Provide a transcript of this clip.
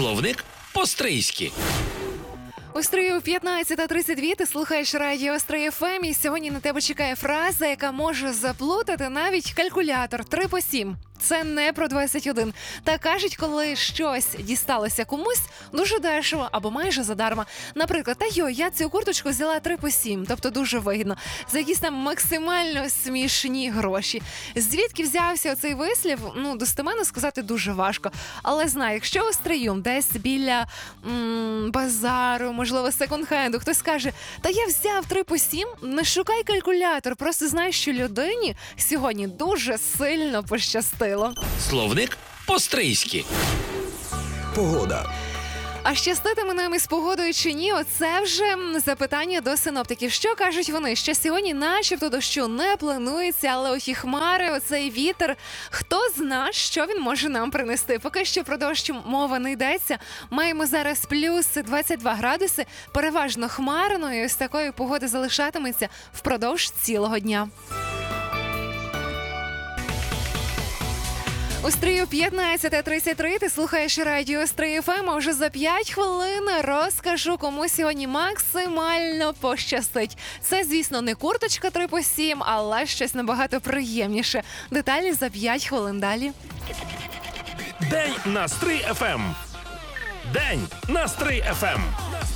Словник по-стрийськи. У Стрию 15:32 ти слухаєш радіо Стрий ФМ, і сьогодні на тебе чекає фраза, яка може заплутати навіть калькулятор 3 по 7. Це не про 21. Та кажуть, коли щось дісталося комусь дуже дешево або майже задарма. Наприклад, я цю курточку взяла 3 по 7, тобто дуже вигідно, за якісь там максимально смішні гроші. Звідки взявся цей вислів, достеменно сказати дуже важко. Але знаю, якщо у Стрию десь біля базару, можливо, секонд-хенду, хтось скаже, та я взяв 3 по 7, не шукай калькулятор, просто знай, що людині сьогодні дуже сильно пощастило. Словник по-стрийськи. Погода. А щаститиме нам із погодою чи ні, оце вже запитання до синоптиків. Що кажуть вони? Що сьогодні начебто дощу не планується, але оті хмари, оцей вітер, хто зна, що він може нам принести. Поки що про дощ мова не йдеться. Маємо зараз плюс 22 градуси, переважно хмарно, і ось такої погоди залишатиметься впродовж цілого дня. У Стрию 15:33 ти слухаєш радіо Стрий ФМ, а вже за 5 хвилин розкажу, кому сьогодні максимально пощастить. Це, звісно, не курточка 3 по 7, але щось набагато приємніше. Деталі за 5 хвилин далі. День на Стрий ФМ. День на Стрий ФМ.